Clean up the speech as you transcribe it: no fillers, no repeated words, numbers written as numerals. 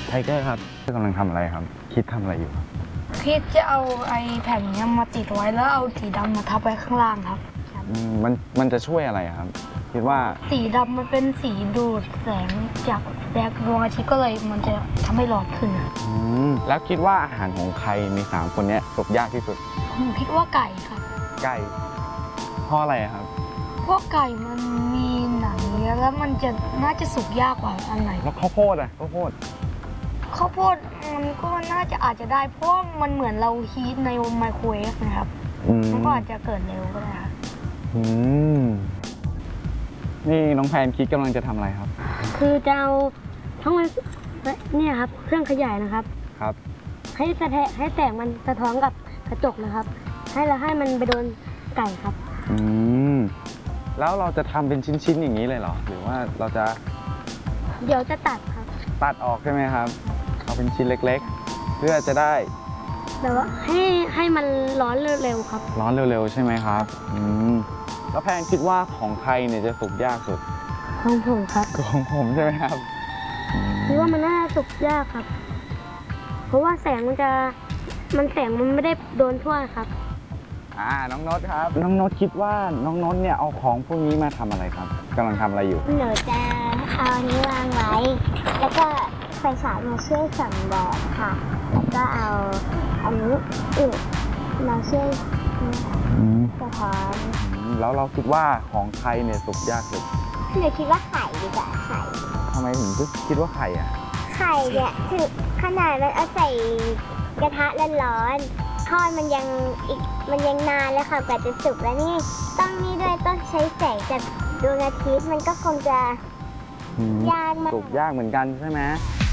ไทเกอร์ครับกำลังทำอะไรครับคิดทำอะไรอยู่คิดจะเอาไอ้แผ่นนี้มาติดไว้แล้วเอาสีดำมาทับไว้ข้างล่างครับมันจะช่วยอะไรครับคิดว่าสีดำมันเป็นสีดูดแสงจากดวงอาทิตย์ก็เลยมันจะทำให้ร้อนขึ้นแล้วคิดว่าอาหารของใครใน3คนนี้สุกยากที่สุดผมคิดว่าไก่ครับไก่เพราะอะไรครับเพราะไก่มันมีหนังเยอะแล้วมันจะน่าจะสุกยากกว่าอันไหนแล้วข้าวโพดอะข้าวโพดมันก็น่าจะอาจจะได้เพราะมันเหมือนเราฮีทในไมโครเวฟนะครับมันก็อาจจะเกิดเร็วก็ได้ครับนี่น้องแพนคิดกำลังจะทำอะไรครับคือจะเอาทั้งมันเนี่ยครับเครื่องขยายนะครับครับให้แสงมันสะท้อนกับกระจกนะครับให้มันไปโดนไก่ครับแล้วเราจะทำเป็นชิ้นๆอย่างนี้เลยเหรอหรือว่าเราจะเดี๋ยวจะตัดครับตัดออกใช่ไหมครับเอาเป็นชิ้นเล็กๆเพื่อจะได้แบบว่าให้มันร้อนเร็วๆครับร้อนเร็วๆใช่ไหมครับแล้วแพนคิดว่าของใครเนี่ยจะสุกยากสุดของผมครับของผมใช่ไหมครับคิดว่ามันน่าสุกยากครับเพราะว่าแสงมันไม่ได้โดนทั่วครับน้องโน้ตครับน้องโน้ตคิดว่าน้องโน้ตเนี่ยเอาของพวกนี้มาทำอะไรครับกำลังทำอะไรอยู่หนูจะเอาอันนี้วางไว้แล้วก็ไฟฉายมาช่วยส่องแดดค่ะแล้วก็เอาอันนี้มาช่วยสะท้อนแล้วเราคิดว่าของใครเนี่ยสุกยากสุดหนูคิดว่าไข่ดีกว่าไข่ทำไมถึงคิดว่าไข่อ่ะไข่เนี่ยคือขนาดมันเอาใส่กระทะร้อนๆทอดมันยังนานเลยค่ะกว่าจะสุกแล้วนี่ต้องใช้แสงจากดวงอาทิตย์มันก็คงจะยากมากสุกยากเหมือนกันใช่ไหม